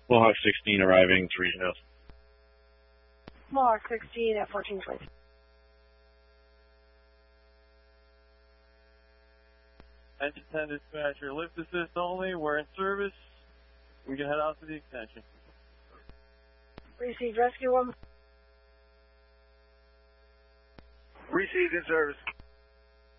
Mohawk 16 arriving to Region Hills. Mohawk 16 at 1420. Engine 10 dispatcher, lift assist only, we're in service. We can head out to the extension. Received rescue 1. Received in service.